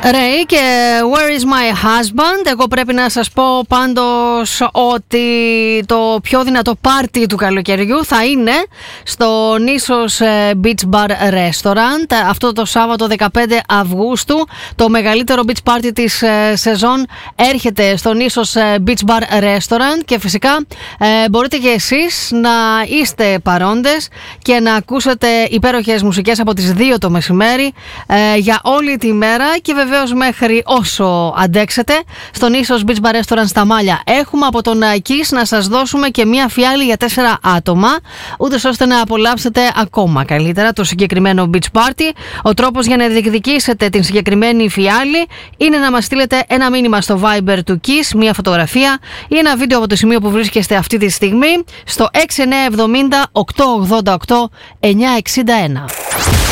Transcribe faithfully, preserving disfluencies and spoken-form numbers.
Ray και Where is my husband. Εγώ πρέπει να σας πω πάντως ότι το πιο δυνατό πάρτι του καλοκαιριού θα είναι στο Νήσος Beach Bar Restaurant αυτό το Σάββατο δεκαπέντε Αυγούστου. Το μεγαλύτερο beach party της σεζόν έρχεται στο Νήσος Beach Bar Restaurant και φυσικά ε, μπορείτε και εσείς να είστε παρόντες και να ακούσετε υπέροχες μουσικές από τις δύο το μεσημέρι ε, για όλη τη μέρα και βεβαίως μέχρι όσο αντέξετε. Στο Νήσος Beach Bar Restaurant στα Μάλια έχουμε από τον Kiss να σας δώσουμε και μία φιάλη για τέσσερα άτομα, ούτως ώστε να απολαύσετε ακόμα καλύτερα το συγκεκριμένο beach party. Ο τρόπος για να διεκδικήσετε την συγκεκριμένη φιάλη είναι να μας στείλετε ένα μήνυμα στο Viber του Kiss, μία φωτογραφία ή ένα βίντεο από το σημείο που βρίσκεστε αυτή τη στιγμή στο έξι εννιά εβδομήντα οκτακόσια ογδόντα οκτώ εννιακόσια εξήντα ένα.